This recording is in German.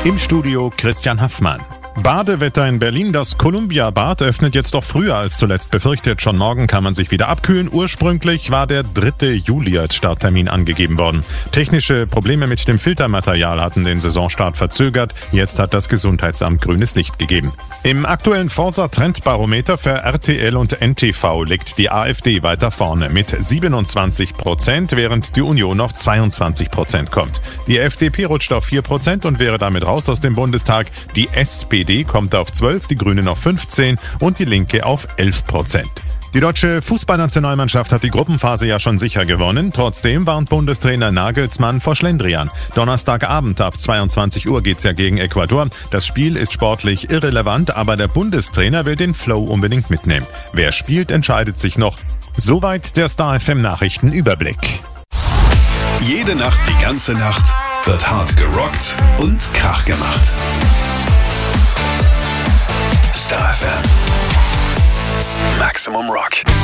Im Studio Christian Haffmann. Badewetter in Berlin. Das Columbia-Bad öffnet jetzt doch früher als zuletzt befürchtet. Schon morgen kann man sich wieder abkühlen. Ursprünglich war der 3. Juli als Starttermin angegeben worden. Technische Probleme mit dem Filtermaterial hatten den Saisonstart verzögert. Jetzt hat das Gesundheitsamt grünes Licht gegeben. Im aktuellen Forsa-Trendbarometer für RTL und NTV liegt die AfD weiter vorne mit 27%, während die Union noch 22% kommt. Die FDP rutscht auf 4% und wäre damit raus aus dem Bundestag. Die SPD kommt auf 12, die Grünen auf 15 und die Linke auf 11%. Die deutsche Fußballnationalmannschaft hat die Gruppenphase ja schon sicher gewonnen. Trotzdem warnt Bundestrainer Nagelsmann vor Schlendrian. Donnerstagabend ab 22 Uhr geht's ja gegen Ecuador. Das Spiel ist sportlich irrelevant, aber der Bundestrainer will den Flow unbedingt mitnehmen. Wer spielt, entscheidet sich noch. Soweit der Star FM Nachrichtenüberblick. Jede Nacht, die ganze Nacht wird hart gerockt und Krach gemacht. Star FM. Maximum Rock.